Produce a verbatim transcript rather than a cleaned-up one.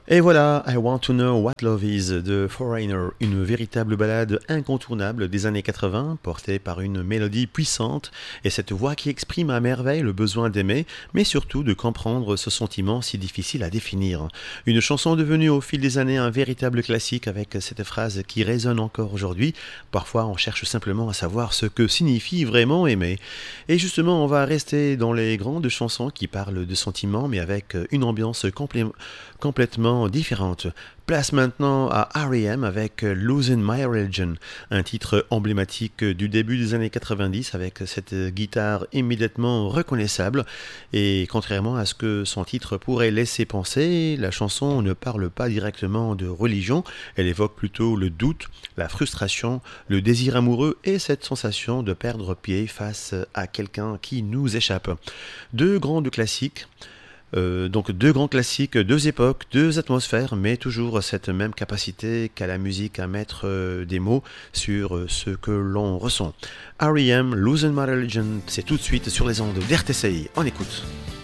Et voilà, I Want to Know What Love Is de Foreigner, une véritable ballade incontournable des années quatre-vingts, portée par une mélodie puissante et cette voix qui exprime à merveille le besoin d'aimer, mais surtout de comprendre ce sentiment si difficile à définir. Une chanson devenue au fil des années un véritable classique avec cette phrase qui résonne encore aujourd'hui. Parfois, on cherche simplement à savoir ce que signifie vraiment aimer. Et justement, on va rester dans les grandes chansons qui parlent de sentiments, mais avec une ambiance complé- complètement différente. Place maintenant à R E M avec Losing My Religion, un titre emblématique du début des années quatre-vingt-dix avec cette guitare immédiatement reconnaissable. Et contrairement à ce que son titre pourrait laisser penser, la chanson ne parle pas directement de religion, elle évoque plutôt le doute, la frustration, le désir amoureux et cette sensation de perdre pied face à quelqu'un qui nous échappe. Deux grandes classiques. Euh, donc deux grands classiques, deux époques, deux atmosphères, mais toujours cette même capacité qu'a la musique à mettre euh, des mots sur euh, ce que l'on ressent. R E M, Losing My Religion, c'est tout de suite sur les ondes d'R T C I. On écoute.